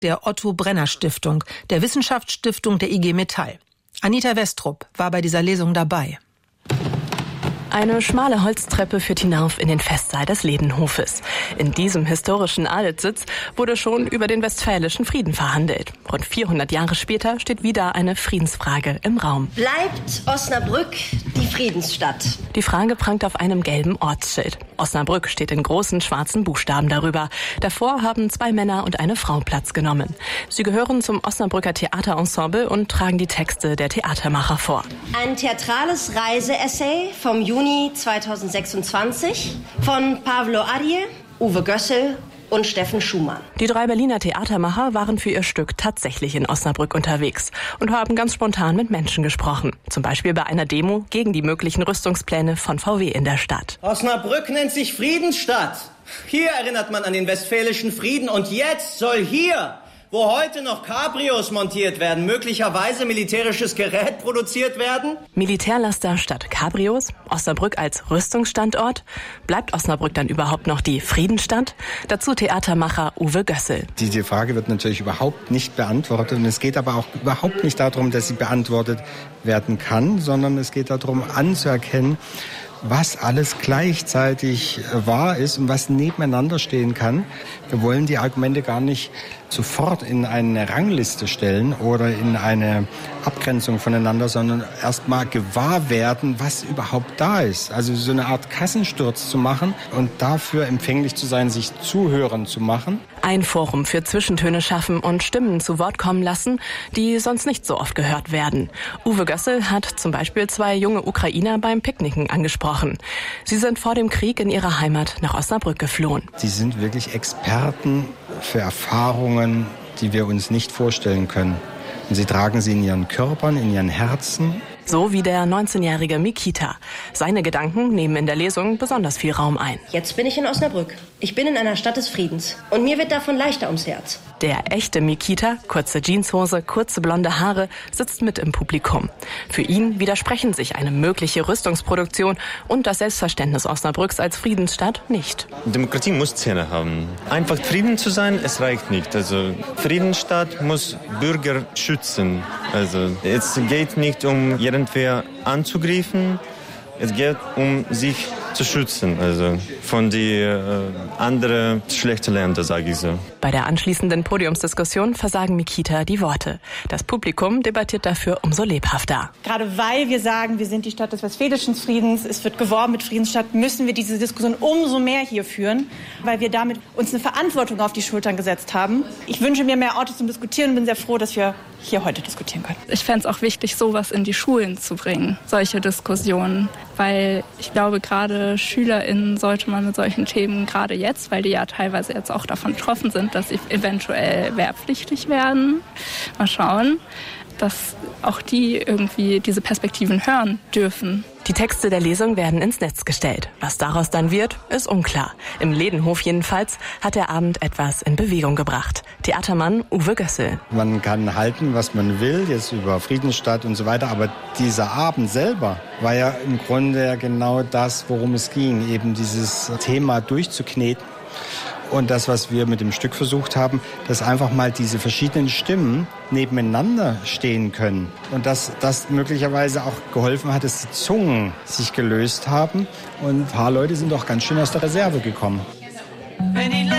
der Otto-Brenner-Stiftung, der Wissenschaftsstiftung der IG Metall. Anita Westrup war bei dieser Lesung dabei. Eine schmale Holztreppe führt hinauf in den Festsaal des Ledenhofes. In diesem historischen Adelssitz wurde schon über den Westfälischen Frieden verhandelt. Rund 400 Jahre später steht wieder eine Friedensfrage im Raum. Bleibt Osnabrück die Friedensstadt? Die Frage prangt auf einem gelben Ortsschild. Osnabrück steht in großen schwarzen Buchstaben darüber. Davor haben 2 Männer und eine Frau Platz genommen. Sie gehören zum Osnabrücker Theaterensemble und tragen die Texte der Theatermacher vor. Ein theatrales Reiseessay vom Juni 2026 von Pavlo Arje, Uwe Gössel und Steffen Schumann. Die 3 Berliner Theatermacher waren für ihr Stück tatsächlich in Osnabrück unterwegs und haben ganz spontan mit Menschen gesprochen. Zum Beispiel bei einer Demo gegen die möglichen Rüstungspläne von VW in der Stadt. Osnabrück nennt sich Friedensstadt. Hier erinnert man an den Westfälischen Frieden und jetzt soll hier, wo heute noch Cabrios montiert werden, möglicherweise militärisches Gerät produziert werden? Militärlaster statt Cabrios? Osnabrück als Rüstungsstandort? Bleibt Osnabrück dann überhaupt noch die Friedensstadt? Dazu Theatermacher Uwe Gössel. Diese Frage wird natürlich überhaupt nicht beantwortet. Und es geht aber auch überhaupt nicht darum, dass sie beantwortet werden kann, sondern es geht darum, anzuerkennen, was alles gleichzeitig wahr ist und was nebeneinander stehen kann. Wir wollen die Argumente gar nicht sofort in eine Rangliste stellen oder in eine Abgrenzung voneinander, sondern erst mal gewahr werden, was überhaupt da ist. Also so eine Art Kassensturz zu machen und dafür empfänglich zu sein, sich zuhören zu machen. Ein Forum für Zwischentöne schaffen und Stimmen zu Wort kommen lassen, die sonst nicht so oft gehört werden. Uwe Gössel hat zum Beispiel 2 junge Ukrainer beim Picknicken angesprochen. Sie sind vor dem Krieg in ihrer Heimat nach Osnabrück geflohen. Die sind wirklich Experten für Erfahrungen, die wir uns nicht vorstellen können. Und sie tragen sie in ihren Körpern, in ihren Herzen. So wie der 19-jährige Mikita. Seine Gedanken nehmen in der Lesung besonders viel Raum ein. Jetzt bin ich in Osnabrück. Ich bin in einer Stadt des Friedens. Und mir wird davon leichter ums Herz. Der echte Mikita, kurze Jeanshose, kurze blonde Haare, sitzt mit im Publikum. Für ihn widersprechen sich eine mögliche Rüstungsproduktion und das Selbstverständnis Osnabrücks als Friedensstadt nicht. Demokratie muss Ziele haben. Einfach Frieden zu sein, es reicht nicht. Also Friedensstadt muss Bürger schützen. Also es geht nicht um irgendwer anzugreifen. Es geht um sich zu schützen, also von die anderen schlechten Länder, sage ich so. Bei der anschließenden Podiumsdiskussion versagen Mikita die Worte. Das Publikum debattiert dafür umso lebhafter. Gerade weil wir sagen, wir sind die Stadt des Westfälischen Friedens, es wird geworben mit Friedensstadt, müssen wir diese Diskussion umso mehr hier führen, weil wir damit uns eine Verantwortung auf die Schultern gesetzt haben. Ich wünsche mir mehr Orte zum Diskutieren und bin sehr froh, dass wir hier heute diskutieren können. Ich fände es auch wichtig, sowas in die Schulen zu bringen, solche Diskussionen, weil ich glaube, gerade SchülerInnen sollte man mit solchen Themen, gerade jetzt, weil die ja teilweise jetzt auch davon betroffen sind, dass sie eventuell wehrpflichtig werden, mal schauen, dass auch die irgendwie diese Perspektiven hören dürfen. Die Texte der Lesung werden ins Netz gestellt. Was daraus dann wird, ist unklar. Im Ledenhof jedenfalls hat der Abend etwas in Bewegung gebracht. Theatermann Uwe Gössel. Man kann halten, was man will, jetzt über Friedensstadt und so weiter, aber dieser Abend selber war ja im Grunde genau das, worum es ging, eben dieses Thema durchzukneten. Und das, was wir mit dem Stück versucht haben, dass einfach mal diese verschiedenen Stimmen nebeneinander stehen können. Und dass das möglicherweise auch geholfen hat, dass die Zungen sich gelöst haben. Und ein paar Leute sind auch ganz schön aus der Reserve gekommen. Wenn